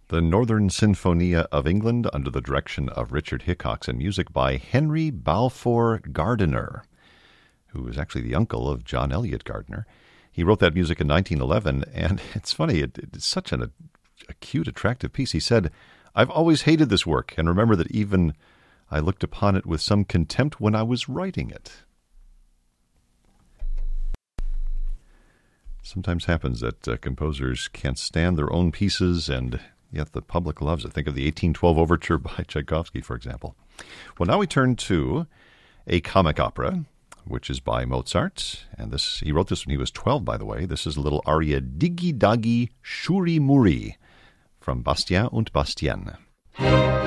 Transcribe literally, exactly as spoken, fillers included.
The Northern Sinfonia of England under the direction of Richard Hickox and music by Henry Balfour Gardiner, who is actually the uncle of John Eliot Gardiner. He wrote that music in nineteen eleven, and it's funny, it, it's such an, a, a cute, attractive piece. He said, "I've always hated this work, and remember that even I looked upon it with some contempt when I was writing it." Sometimes happens that uh, composers can't stand their own pieces, and yet the public loves it. Think of the eighteen twelve Overture by Tchaikovsky, for example. Well, now we turn to a comic opera, which is by Mozart. And this he wrote this when he was twelve, by the way. This is a little aria Digi Dagi Shuri Muri from Bastien und Bastienne.